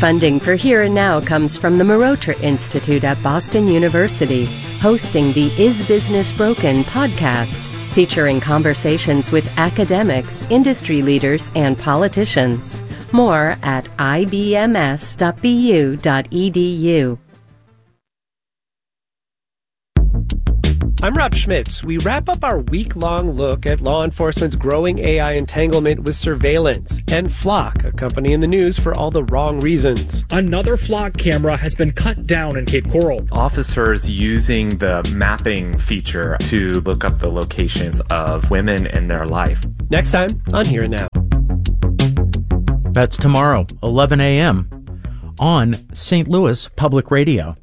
Funding for Here and Now comes from the Marotra Institute at Boston University, hosting the Is Business Broken podcast, featuring conversations with academics, industry leaders, and politicians. More at ibms.bu.edu. I'm Rob Schmitz. We wrap up our week-long look at law enforcement's growing AI entanglement with surveillance and Flock, a company in the news for all the wrong reasons. Another Flock camera has been cut down in Cape Coral. Officers using the mapping feature to look up the locations of women in their life. Next time on Here and Now. That's tomorrow, 11 a.m. on St. Louis Public Radio.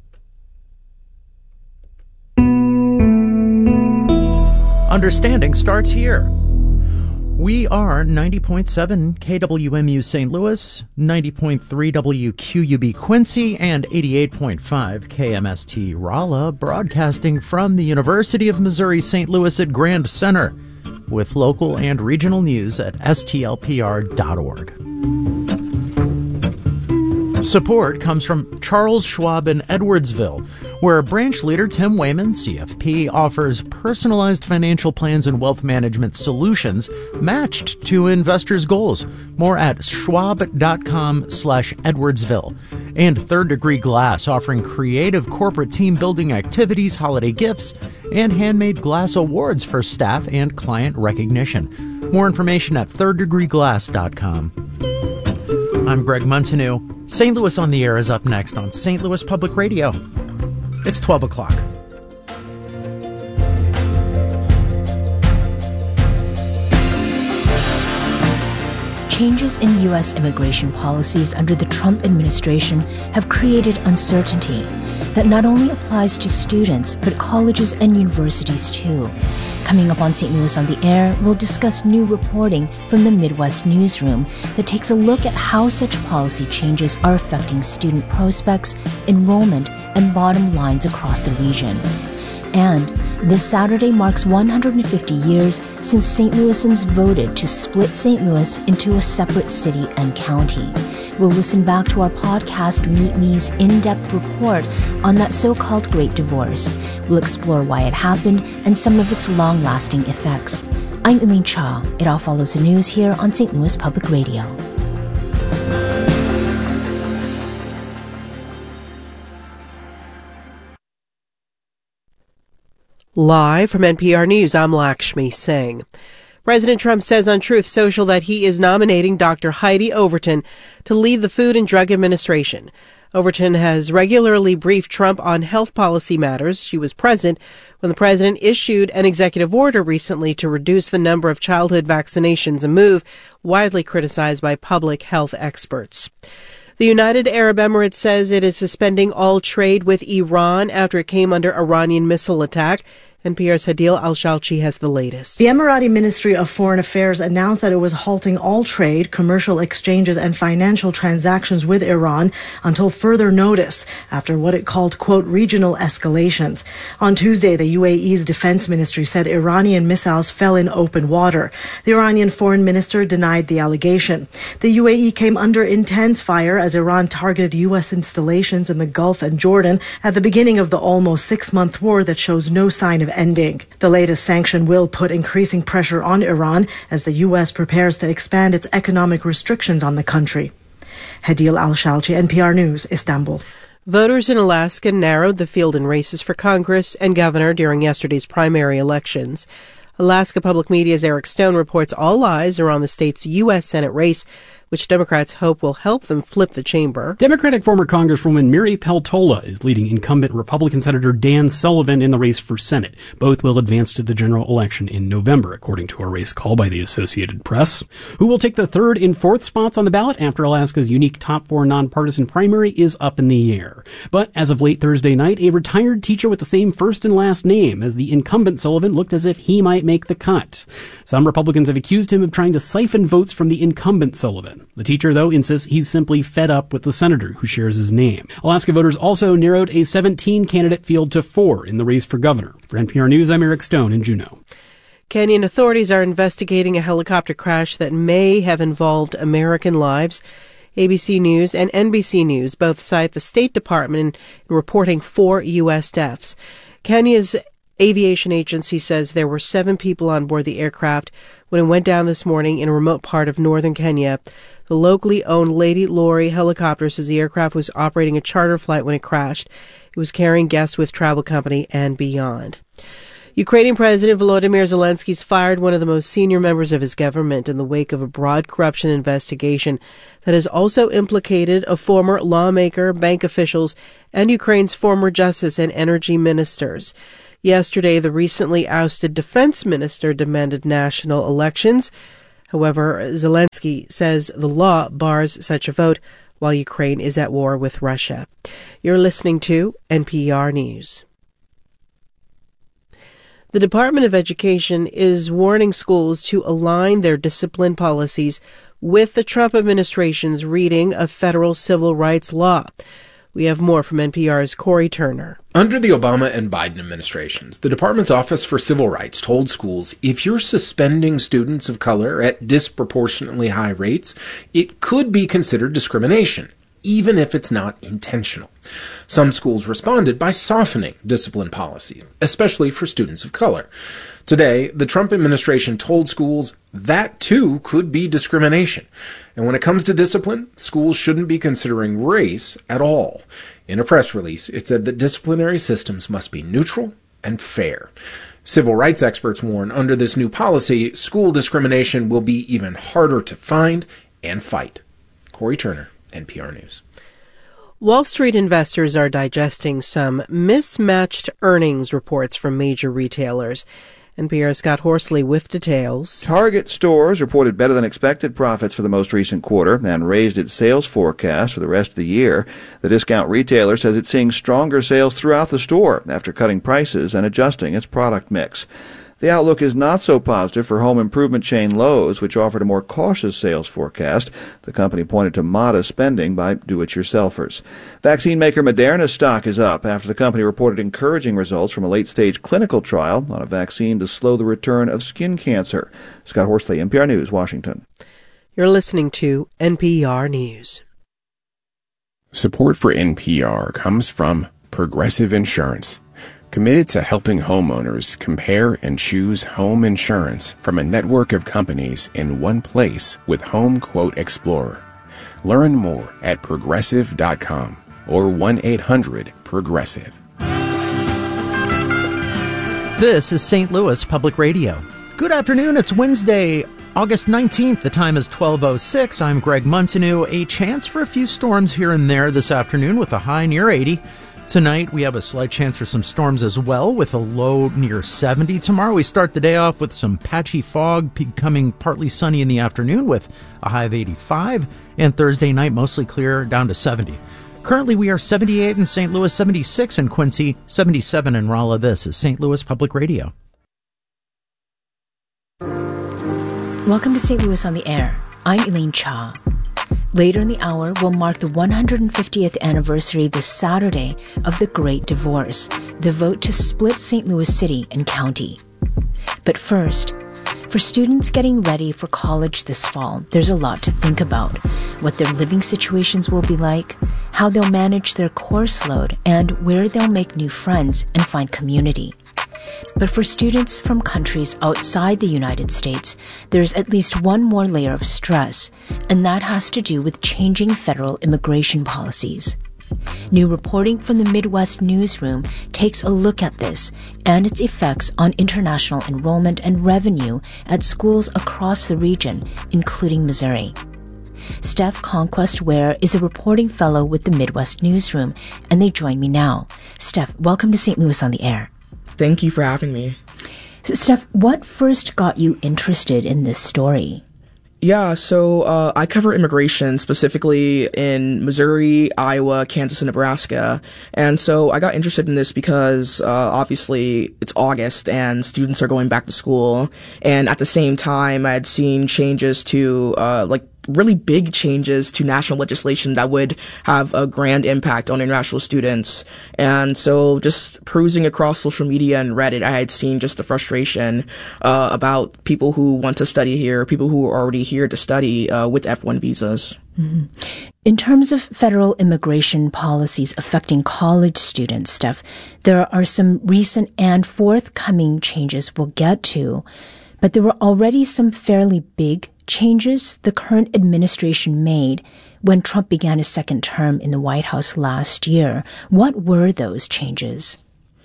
Understanding starts here. We are 90.7 KWMU St. Louis, 90.3 WQUB Quincy, and 88.5 KMST Rolla, broadcasting from the University of Missouri St. Louis at Grand Center, with local and regional news at stlpr.org. Support comes from Charles Schwab in Edwardsville, where branch leader Tim Wayman, CFP, offers personalized financial plans and wealth management solutions matched to investors' goals. More at schwab.com/Edwardsville. And Third Degree Glass, offering creative corporate team building activities, holiday gifts, and handmade glass awards for staff and client recognition. More information at thirddegreeglass.com. I'm Greg Montanew. St. Louis on the Air is up next on St. Louis Public Radio. It's 12 o'clock. Changes in U.S. immigration policies under the Trump administration have created uncertainty that not only applies to students, but colleges and universities too. Coming up on St. Louis on the Air, we'll discuss new reporting from the Midwest Newsroom that takes a look at how such policy changes are affecting student prospects, enrollment, and bottom lines across the region. And this Saturday marks 150 years since St. Louisans voted to split St. Louis into a separate city and county. We'll listen back to our podcast, Meet Me's in-depth report on that so-called Great Divorce. We'll explore why it happened and some of its long-lasting effects. I'm Eileen Cha. It all follows the news here on St. Louis Public Radio. Live from NPR News, I'm Lakshmi Singh. President Trump says on Truth Social that he is nominating Dr. Heidi Overton to lead the Food and Drug Administration. Overton has regularly briefed Trump on health policy matters. She was present when the president issued an executive order recently to reduce the number of childhood vaccinations, a move widely criticized by public health experts. The United Arab Emirates says it is suspending all trade with Iran after it came under Iranian missile attack. NPR's Hadil Al-Shalchi has the latest. The Emirati Ministry of Foreign Affairs announced that it was halting all trade, commercial exchanges, and financial transactions with Iran until further notice after what it called, quote, regional escalations. On Tuesday, the UAE's defense ministry said Iranian missiles fell in open water. The Iranian foreign minister denied the allegation. The UAE came under intense fire as Iran targeted U.S. installations in the Gulf and Jordan at the beginning of the almost 6-month war that shows no sign of ending. The latest sanction will put increasing pressure on Iran as the U.S. prepares to expand its economic restrictions on the country. Hadil Al-Shalchi, NPR News, Istanbul. Voters in Alaska narrowed the field in races for Congress and governor during yesterday's primary elections. Alaska Public Media's Eric Stone reports all eyes are on the state's U.S. Senate race, which Democrats hope will help them flip the chamber. Democratic former Congresswoman Miri Peltola is leading incumbent Republican Senator Dan Sullivan in the race for Senate. Both will advance to the general election in November, according to a race call by the Associated Press. Who will take the third and fourth spots on the ballot after Alaska's unique top four nonpartisan primary is up in the air. But as of late Thursday night, a retired teacher with the same first and last name as the incumbent Sullivan looked as if he might make the cut. Some Republicans have accused him of trying to siphon votes from the incumbent Sullivan. The teacher, though, insists he's simply fed up with the senator who shares his name. Alaska voters also narrowed a 17-candidate field to 4 in the race for governor. For NPR News, I'm Eric Stone in Juneau. Kenyan authorities are investigating a helicopter crash that may have involved American lives. ABC News and NBC News both cite the State Department in reporting 4 U.S. deaths. Kenya's aviation agency says there were 7 people on board the aircraft when it went down this morning in a remote part of northern Kenya. The locally owned Lady Lori helicopter says the aircraft was operating a charter flight when it crashed. It was carrying guests with travel company and beyond. Ukrainian President Volodymyr Zelensky's fired one of the most senior members of his government in the wake of a broad corruption investigation that has also implicated a former lawmaker, bank officials, and Ukraine's former justice and energy ministers. Yesterday, the recently ousted defense minister demanded national elections. However, Zelensky says the law bars such a vote while Ukraine is at war with Russia. You're listening to NPR News. The Department of Education is warning schools to align their discipline policies with the Trump administration's reading of federal civil rights law. We have more from NPR's Corey Turner. Under the Obama and Biden administrations, the Department's Office for Civil Rights told schools if you're suspending students of color at disproportionately high rates, it could be considered discrimination, even if it's not intentional. Some schools responded by softening discipline policy, especially for students of color. Today, the Trump administration told schools that too could be discrimination. And when it comes to discipline, schools shouldn't be considering race at all. In a press release, it said that disciplinary systems must be neutral and fair. Civil rights experts warn under this new policy, school discrimination will be even harder to find and fight. Corey Turner, NPR News. Wall Street investors are digesting some mismatched earnings reports from major retailers. NPR's Scott Horsley with details. Target stores reported better than expected profits for the most recent quarter and raised its sales forecast for the rest of the year. The discount retailer says it's seeing stronger sales throughout the store after cutting prices and adjusting its product mix. The outlook is not so positive for home improvement chain Lowe's, which offered a more cautious sales forecast. The company pointed to modest spending by do-it-yourselfers. Vaccine maker Moderna's stock is up after the company reported encouraging results from a late-stage clinical trial on a vaccine to slow the return of skin cancer. Scott Horsley, NPR News, Washington. You're listening to NPR News. Support for NPR comes from Progressive Insurance, committed to helping homeowners compare and choose home insurance from a network of companies in one place with Home Quote Explorer. Learn more at progressive.com or 1-800-PROGRESSIVE. This is St. Louis Public Radio. Good afternoon. It's Wednesday, August 19th. The time is 12:06. I'm Greg Montanew. A chance for a few storms here and there this afternoon with a high near 80. Tonight, we have a slight chance for some storms as well, with a low near 70. Tomorrow, we start the day off with some patchy fog, becoming partly sunny in the afternoon with a high of 85. And Thursday night, mostly clear, down to 70. Currently, we are 78 in St. Louis, 76 in Quincy, 77 in Rolla. This is St. Louis Public Radio. Welcome to St. Louis on the Air. I'm Elaine Cha. Later in the hour, we'll mark the 150th anniversary this Saturday of the Great Divorce, the vote to split St. Louis City and County. But first, for students getting ready for college this fall, there's a lot to think about. What their living situations will be like, how they'll manage their course load, and where they'll make new friends and find community. But for students from countries outside the United States, there's at least one more layer of stress, and that has to do with changing federal immigration policies. New reporting from the Midwest Newsroom takes a look at this and its effects on international enrollment and revenue at schools across the region, including Missouri. Steph Conquest Ware is a reporting fellow with the Midwest Newsroom, and they join me now. Steph, welcome to St. Louis on the Air. Thank you for having me. So, Steph, what first got you interested in this story? Yeah, so I cover immigration, specifically in Missouri, Iowa, Kansas, and Nebraska. And so I got interested in this because obviously it's August and students are going back to school. And at the same time, I had seen changes to really big changes to national legislation that would have a grand impact on international students. And so just perusing across social media and Reddit, I had seen just the frustration about people who want to study here, people who are already here to study with F1 visas. Mm-hmm. In terms of federal immigration policies affecting college students, Steph, there are some recent and forthcoming changes we'll get to, but there were already some fairly big changes the current administration made when Trump began his second term in the White House last year. What were those changes?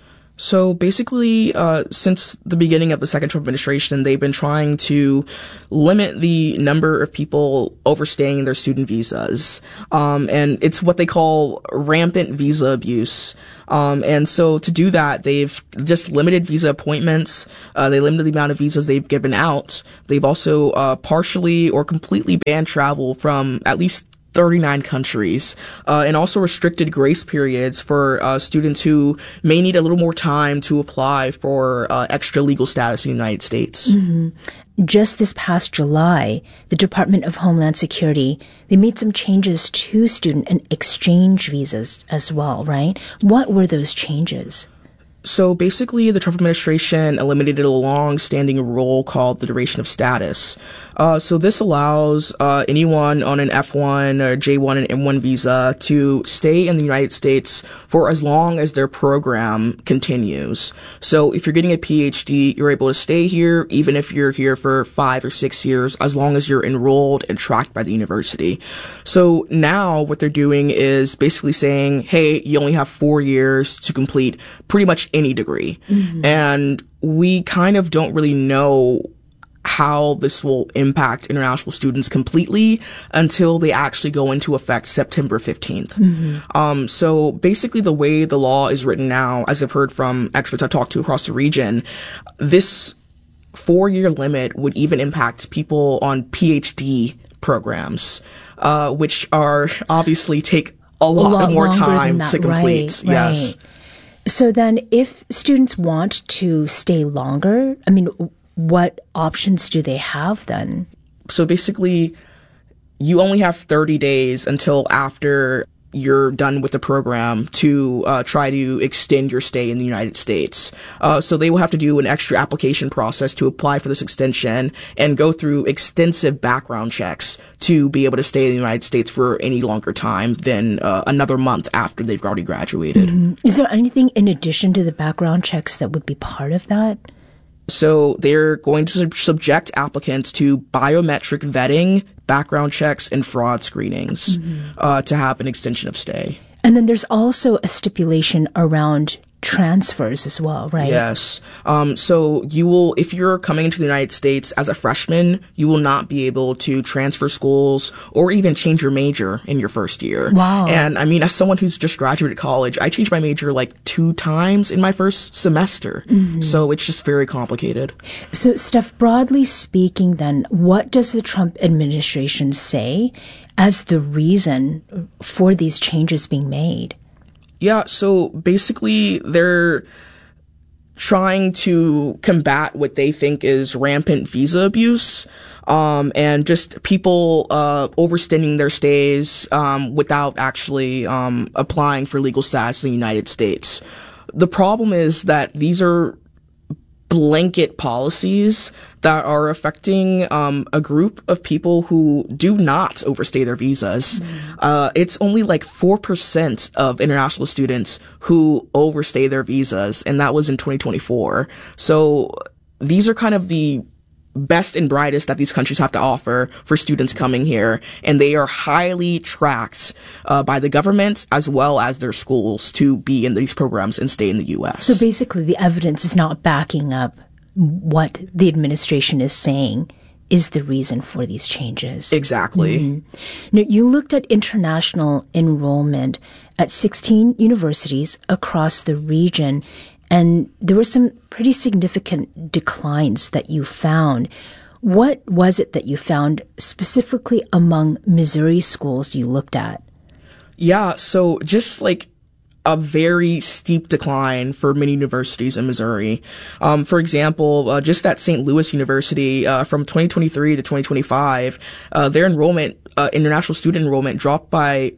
So basically, since the beginning of the second Trump administration, they've been trying to limit the number of people overstaying their student visas. And it's what they call rampant visa abuse. And so to do that, they've just limited visa appointments. They limited the amount of visas they've given out. They've also partially or completely banned travel from at least 39 countries, and also restricted grace periods for students who may need a little more time to apply for extra legal status in the United States. Mm-hmm. Just this past July, the Department of Homeland Security, they made some changes to student and exchange visas as well, right? What were those changes? So basically, the Trump administration eliminated a long-standing rule called the duration of status. So this allows anyone on an F1 or J1 and M1 visa to stay in the United States for as long as their program continues. So if you're getting a PhD, you're able to stay here even if you're here for 5 or 6 years, as long as you're enrolled and tracked by the university. So now what they're doing is basically saying, hey, you only have 4 years to complete pretty much any degree. Mm-hmm. And we kind of don't really know how this will impact international students completely until they actually go into effect September 15th. Mm-hmm. So basically the way the law is written now, as I've heard from experts I've talked to across the region, this 4-year limit would even impact people on PhD programs, which are obviously take a lot more time to complete. Right. Yes. So then if students want to stay longer, I mean, what options do they have then? So basically, you only have 30 days until after you're done with the program to try to extend your stay in the United States. So they will have to do an extra application process to apply for this extension and go through extensive background checks to be able to stay in the United States for any longer time than another month after they've already graduated. Mm-hmm. Is there anything in addition to the background checks that would be part of that? So they're going to subject applicants to biometric vetting, background checks, and fraud screenings to have an extension of stay. And then there's also a stipulation around transfers as well, right? Yes. So you will, if you're coming into the United States as a freshman, you will not be able to transfer schools or even change your major in your first year. Wow. And I mean, as someone who's just graduated college, I changed my major like 2 times in my first semester. Mm-hmm. So it's just very complicated. So Steph, broadly speaking then, what does the Trump administration say as the reason for these changes being made? Yeah, so basically they're trying to combat what they think is rampant visa abuse, and just people overstaying their stays without actually applying for legal status in the United States. The problem is that these are blanket policies that are affecting a group of people who do not overstay their visas. It's only like 4% of international students who overstay their visas, and that was in 2024. So these are kind of the best and brightest that these countries have to offer for students coming here, and they are highly tracked by the government as well as their schools to be in these programs and stay in the U.S. So basically the evidence is not backing up what the administration is saying is the reason for these changes. Exactly. Mm-hmm. Now, you looked at international enrollment at 16 universities across the region, and there were some pretty significant declines that you found. What was it that you found specifically among Missouri schools you looked at? Yeah, so just like a very steep decline for many universities in Missouri. For example, just at St. Louis University, from 2023 to 2025, their enrollment, international student enrollment dropped by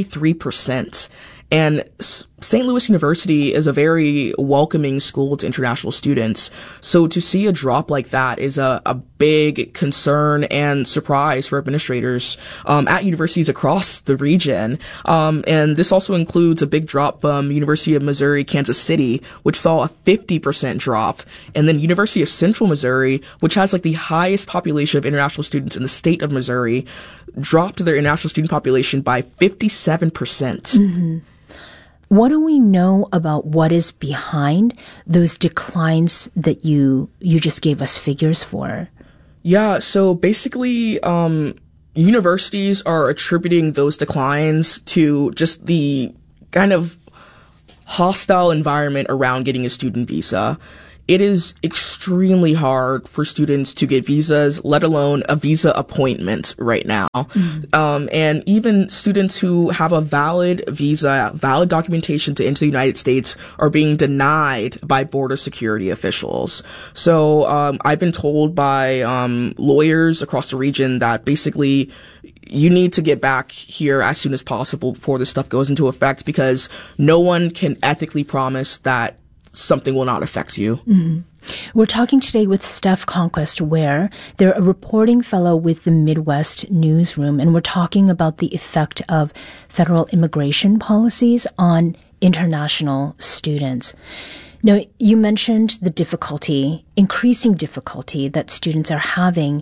33%. And St. Louis University is a very welcoming school to international students. So to see a drop like that is a big concern and surprise for administrators at universities across the region. And this also includes a big drop from University of Missouri, Kansas City, which saw a 50% drop. And then University of Central Missouri, which has like the highest population of international students in the state of Missouri, dropped their international student population by 57%. Mm-hmm. What do we know about what is behind those declines that you just gave us figures for? Yeah, so basically, universities are attributing those declines to just the kind of hostile environment around getting a student visa. It is extremely hard for students to get visas, let alone a visa appointment right now. Mm-hmm. And even students who have a valid visa, valid documentation to enter the United States are being denied by border security officials. So I've been told by lawyers across the region that basically you need to get back here as soon as possible before this stuff goes into effect, because no one can ethically promise that something will not affect you. Mm-hmm. We're talking today with Steph Conquest-Ware. They're a reporting fellow with the Midwest Newsroom, and we're talking about the effect of federal immigration policies on international students. Now, you mentioned the increasing difficulty that students are having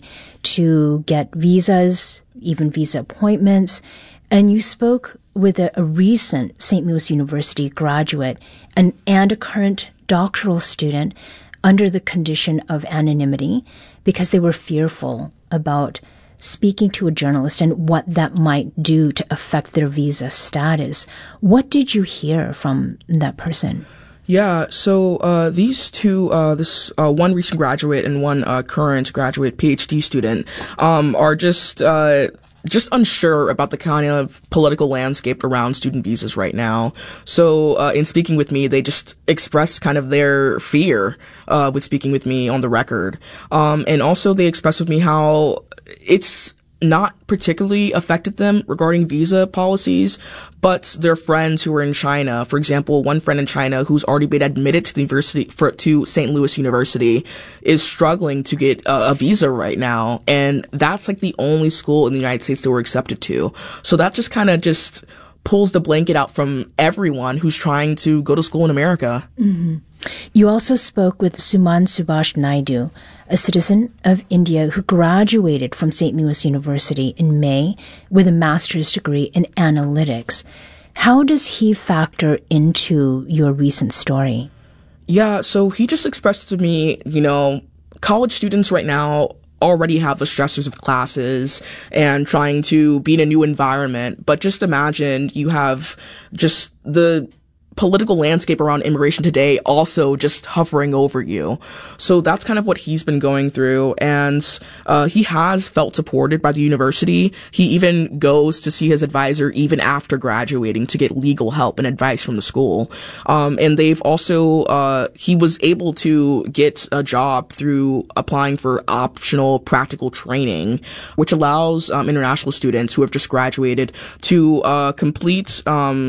to get visas, even visa appointments, and you spoke with a recent St. Louis University graduate and a current doctoral student under the condition of anonymity because they were fearful about speaking to a journalist and what that might do to affect their visa status. What did you hear from that person? Yeah, so these two, this one recent graduate and one current graduate PhD student, are just unsure about the kind of political landscape around student visas right now. So, in speaking with me, they just expressed kind of their fear, with speaking with me on the record. And also they expressed with me how it's not particularly affected them regarding visa policies, but their friends who are in China, for example, one friend in China who's already been admitted to the university to St. Louis University is struggling to get a visa right now. And that's like the only school in the United States that we're accepted to. So that just kind of just pulls the blanket out from everyone who's trying to go to school in America. Mm-hmm. You also spoke with Suman Subhash Naidu, a citizen of India who graduated from St. Louis University in May with a master's degree in analytics. How does he factor into your recent story? Yeah, so he just expressed to me, college students right now already have the stressors of classes and trying to be in a new environment. But just imagine you have just the political landscape around immigration today also just hovering over you. So that's kind of what he's been going through. And he has felt supported by the university. He even goes to see his advisor even after graduating to get legal help and advice from the school. And they've also, he was able to get a job through applying for optional practical training, which allows international students who have just graduated to complete,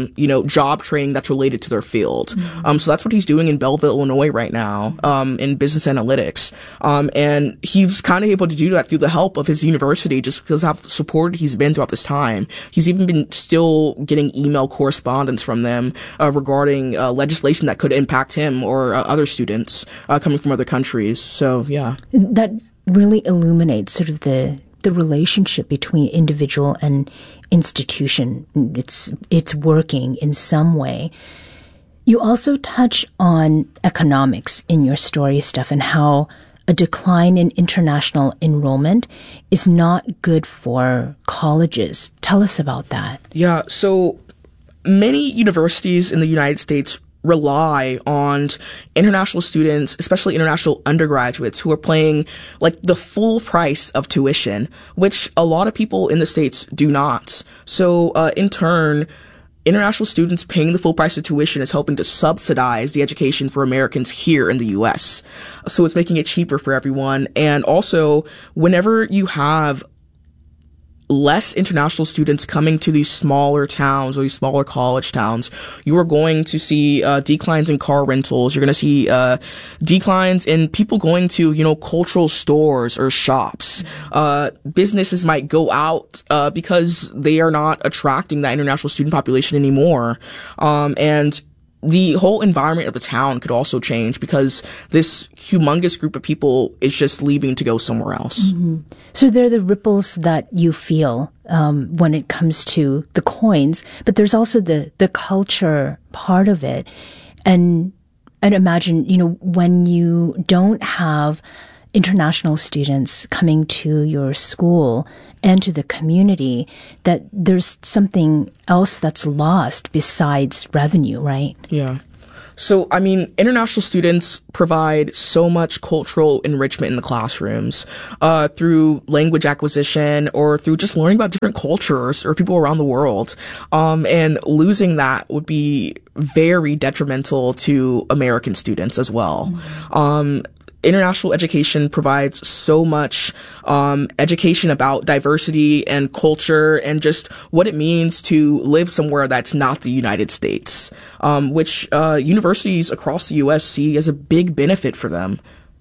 job training that's related to their field. Mm-hmm. So that's what he's doing in Belleville, Illinois right now, in business analytics. And he's kind of able to do that through the help of his university just because of how supported he's been throughout this time. He's even been still getting email correspondence from them regarding legislation that could impact him or other students coming from other countries. So, yeah. That really illuminates sort of the relationship between individual and institution. It's working in some way. You also touch on economics in your story, Steph, and how a decline in international enrollment is not good for colleges. Tell us about that. Yeah, so many universities in the United States rely on international students, especially international undergraduates, who are paying like the full price of tuition, which a lot of people in the States do not. So in turn, international students paying the full price of tuition is helping to subsidize the education for Americans here in the U.S. So it's making it cheaper for everyone. And also, whenever you have less international students coming to these smaller towns or these smaller college towns, you are going to see declines in car rentals. You're going to see declines in people going to, cultural stores or shops. Businesses might go out because they are not attracting that international student population anymore. And the whole environment of the town could also change because this humongous group of people is just leaving to go somewhere else. Mm-hmm. So there are the ripples that you feel when it comes to the coins, but there's also the culture part of it. And imagine, when you don't have international students coming to your school and to the community, that there's something else that's lost besides revenue, right? Yeah. So, international students provide so much cultural enrichment in the classrooms, through language acquisition or through just learning about different cultures or people around the world. And losing that would be very detrimental to American students as well. Mm-hmm. International education provides so much education about diversity and culture and just what it means to live somewhere that's not the United States, which universities across the U.S. see as a big benefit for them.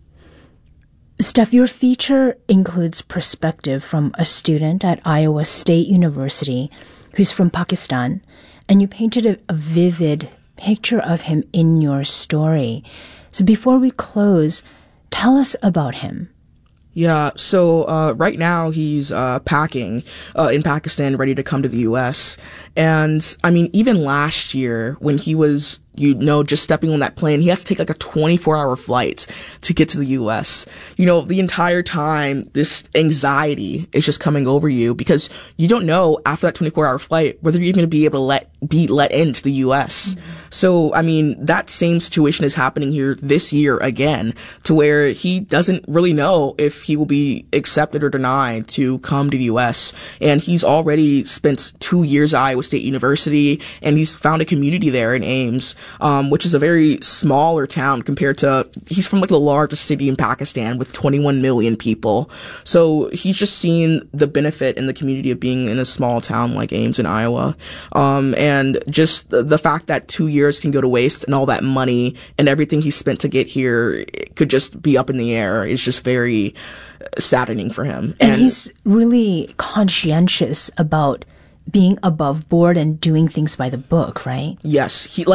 Steph, your feature includes perspective from a student at Iowa State University who's from Pakistan, and you painted a vivid picture of him in your story. So before we close, tell us about him. Yeah, so right now he's packing in Pakistan, ready to come to the U.S. And, even last year when he was, just stepping on that plane, he has to take like a 24-hour flight to get to the U.S. The entire time, this anxiety is just coming over you because you don't know after that 24-hour flight whether you're even going to be able to be let into the U.S. Mm-hmm. So, that same situation is happening here this year again, to where he doesn't really know if he will be accepted or denied to come to the U.S. And he's already spent 2 years at Iowa State University, and he's found a community there in Ames, which is a very smaller town compared to, he's from like the largest city in Pakistan with 21 million people. So he's just seen the benefit in the community of being in a small town like Ames in Iowa. And just the fact that 2 years can go to waste and all that money and everything he spent to get here could just be up in the air is just very saddening for him. And he's really conscientious about being above board and doing things by the book, right? Yes. He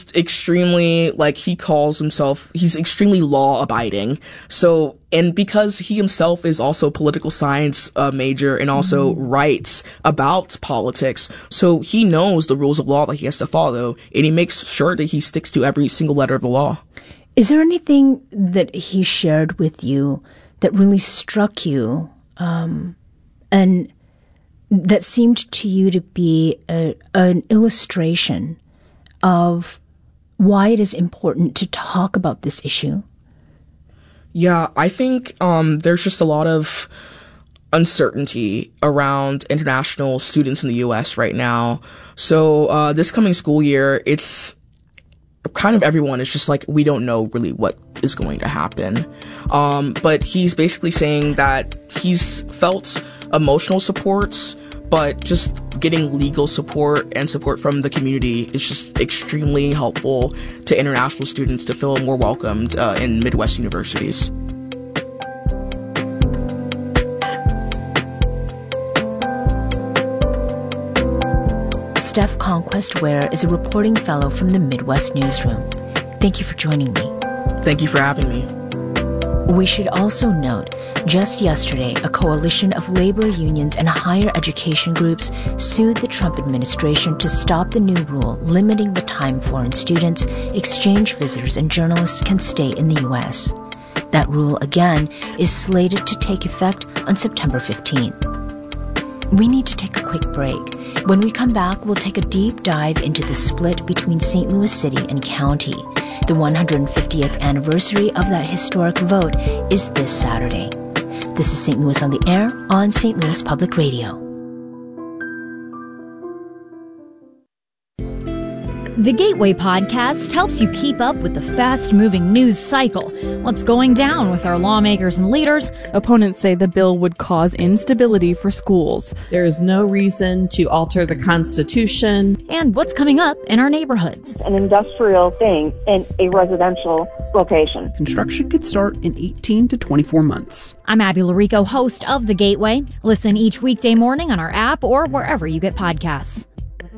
calls himself, he's extremely law abiding. So, and because he himself is also a political science major and also writes about politics, so he knows the rules of law that he has to follow, and he makes sure that he sticks to every single letter of the law. Is there anything that he shared with you that really struck you, and that seemed to you to be an illustration of why it is important to talk about this issue? Yeah, I think there's just a lot of uncertainty around international students in the U.S. right now. So this coming school year, it's kind of everyone is just like, we don't know really what is going to happen. But he's basically saying that he's felt emotional supports, but just getting legal support and support from the community is just extremely helpful to international students to feel more welcomed in Midwest universities. Steph Conquest Ware is a reporting fellow from the Midwest Newsroom. Thank you for joining me. Thank you for having me. We should also note, just yesterday, a coalition of labor unions and higher education groups sued the Trump administration to stop the new rule limiting the time foreign students, exchange visitors, and journalists can stay in the U.S. That rule, again, is slated to take effect on September 15th. We need to take a quick break. When we come back, we'll take a deep dive into the split between St. Louis City and County. The 150th anniversary of that historic vote is this Saturday. This is St. Louis on the Air on St. Louis Public Radio. The Gateway Podcast helps you keep up with the fast-moving news cycle. What's going down with our lawmakers and leaders? Opponents say the bill would cause instability for schools. There is no reason to alter the Constitution. And what's coming up in our neighborhoods. An industrial thing in a residential location. Construction could start in 18 to 24 months. I'm Abby Larico, host of The Gateway. Listen each weekday morning on our app or wherever you get podcasts.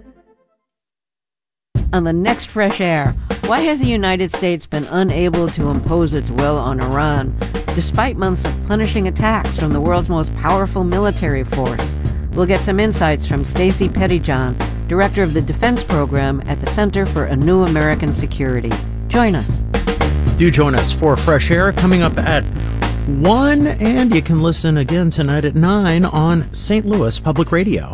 On the next Fresh Air, why has the United States been unable to impose its will on Iran, despite months of punishing attacks from the world's most powerful military force? We'll get some insights from Stacey Pettyjohn, director of the Defense Program at the Center for a New American Security. Join us. Do join us for Fresh Air coming up at 1, and you can listen again tonight at 9 on St. Louis Public Radio.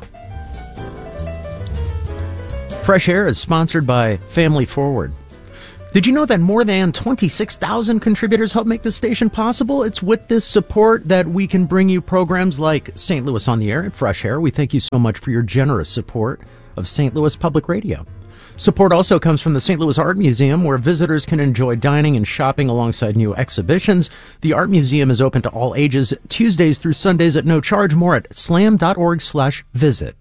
Fresh Air is sponsored by Family Forward. Did you know that more than 26,000 contributors help make this station possible? It's with this support that we can bring you programs like St. Louis on the Air and Fresh Air. We thank you so much for your generous support of St. Louis Public Radio. Support also comes from the St. Louis Art Museum, where visitors can enjoy dining and shopping alongside new exhibitions. The Art Museum is open to all ages, Tuesdays through Sundays at no charge. More at slam.org/visit.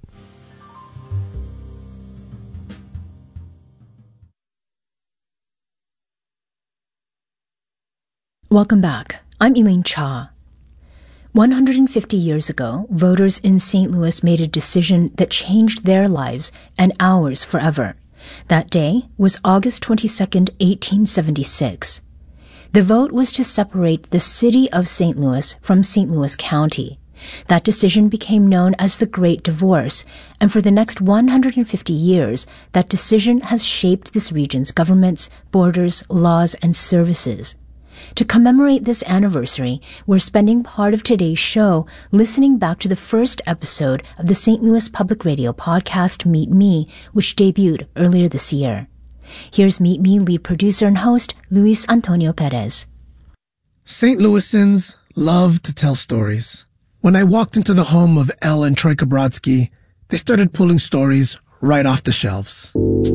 Welcome back. I'm Elaine Cha. 150 years ago, voters in St. Louis made a decision that changed their lives and ours forever. That day was August 22nd, 1876. The vote was to separate the city of St. Louis from St. Louis County. That decision became known as the Great Divorce, and for the next 150 years, that decision has shaped this region's governments, borders, laws, and services. To commemorate this anniversary, we're spending part of today's show listening back to the first episode of the St. Louis Public Radio podcast Meet Me, which debuted earlier this year. Here's Meet Me lead producer and host Luis Antonio Perez. St. Louisans love to tell stories. When I walked into the home of Elle and Troika Brodsky, they started pulling stories right off the shelves.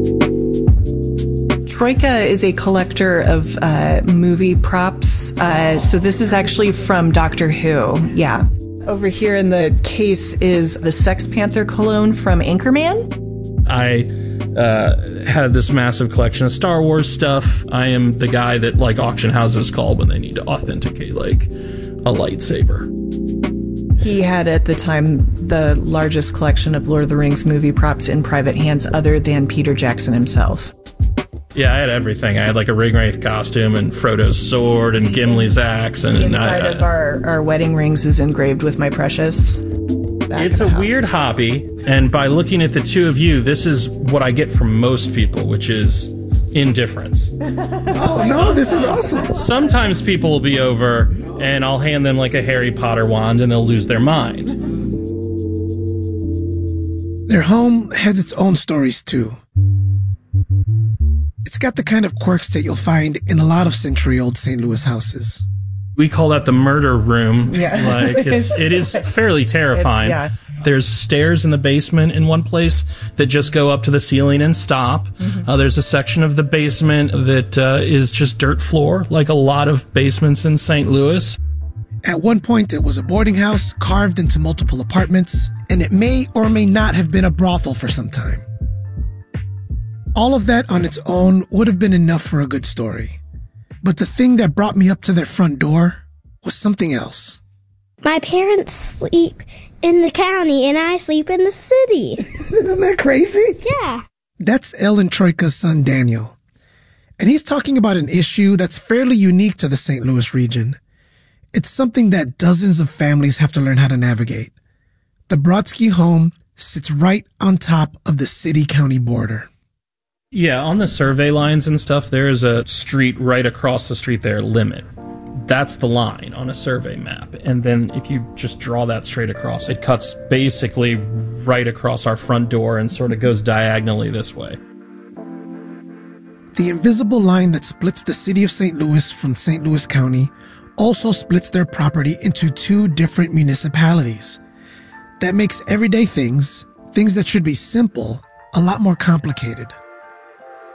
Troika is a collector of movie props. So this is actually from Doctor Who. Yeah. Over here in the case is the Sex Panther cologne from Anchorman. I had this massive collection of Star Wars stuff. I am the guy that like auction houses call when they need to authenticate like a lightsaber. He had at the time the largest collection of Lord of the Rings movie props in private hands other than Peter Jackson himself. Yeah, I had everything. I had like a Ringwraith costume and Frodo's sword and Gimli's axe. And the inside of our wedding rings is engraved with my precious. It's a weird hobby, and by looking at the two of you, this is what I get from most people, which is indifference. Oh, no, this is awesome. Sometimes people will be over, and I'll hand them like a Harry Potter wand, and they'll lose their mind. Their home has its own stories, too. It's got the kind of quirks that you'll find in a lot of century-old St. Louis houses. We call that the murder room. Yeah. Like it is fairly terrifying. Yeah. There's stairs in the basement in one place that just go up to the ceiling and stop. Mm-hmm. There's a section of the basement that is just dirt floor, like a lot of basements in St. Louis. At one point, it was a boarding house carved into multiple apartments, and it may or may not have been a brothel for some time. All of that on its own would have been enough for a good story. But the thing that brought me up to their front door was something else. My parents sleep in the county and I sleep in the city. Isn't that crazy? Yeah. That's Elle and Troika's son, Daniel. And he's talking about an issue that's fairly unique to the St. Louis region. It's something that dozens of families have to learn how to navigate. The Brodsky home sits right on top of the city-county border. Yeah, on the survey lines and stuff, there is a street right across the street there, Limit. That's the line on a survey map. And then if you just draw that straight across, it cuts basically right across our front door and sort of goes diagonally this way. The invisible line that splits the city of St. Louis from St. Louis County also splits their property into two different municipalities. That makes everyday things that should be simple, a lot more complicated.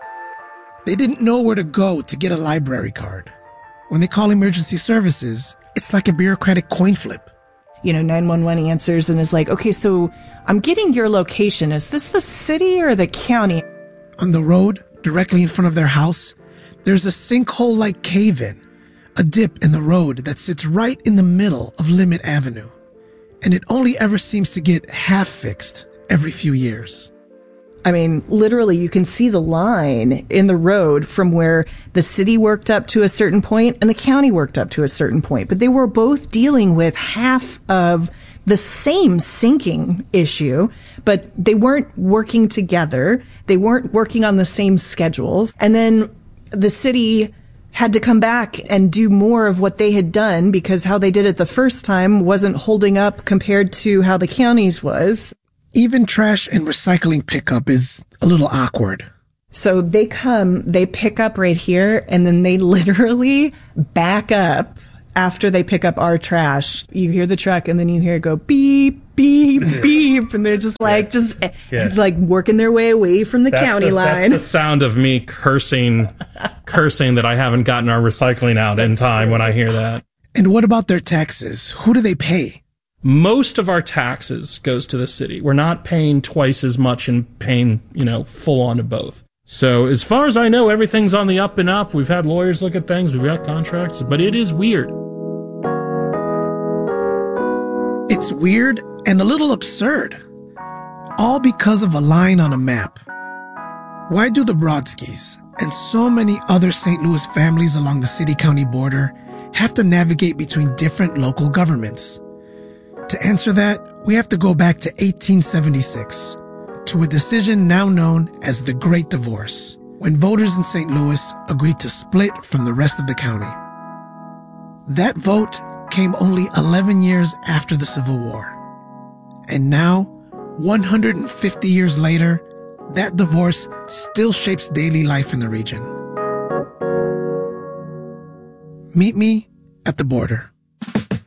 They didn't know where to go to get a library card. When they call emergency services, it's like a bureaucratic coin flip. 911 answers and is like, okay, so I'm getting your location. Is this the city or the county? On the road, directly in front of their house, there's a sinkhole-like cave-in, a dip in the road that sits right in the middle of Limit Avenue. And it only ever seems to get half fixed every few years. I mean, literally, you can see the line in the road from where the city worked up to a certain point and the county worked up to a certain point. But they were both dealing with half of the same sinking issue, but they weren't working together. They weren't working on the same schedules. And then the city had to come back and do more of what they had done because how they did it the first time wasn't holding up compared to how the county's was. Even trash and recycling pickup is a little awkward. So they pick up right here, and then they literally back up after they pick up our trash. You hear the truck, and then you hear it go beep, beep, beep, and they're just like, like working their way away from the county line. That's the sound of me cursing that I haven't gotten our recycling out in time when I hear that. And what about their taxes? Who do they pay? Most of our taxes goes to the city. We're not paying twice as much and paying, full on to both. So as far as I know, everything's on the up and up. We've had lawyers look at things. We've got contracts, but it is weird. It's weird and a little absurd. All because of a line on a map. Why do the Brodskys and so many other St. Louis families along the city-county border have to navigate between different local governments? To answer that, we have to go back to 1876, to a decision now known as the Great Divorce, when voters in St. Louis agreed to split from the rest of the county. That vote came only 11 years after the Civil War. And now, 150 years later, that divorce still shapes daily life in the region. Meet me at the border.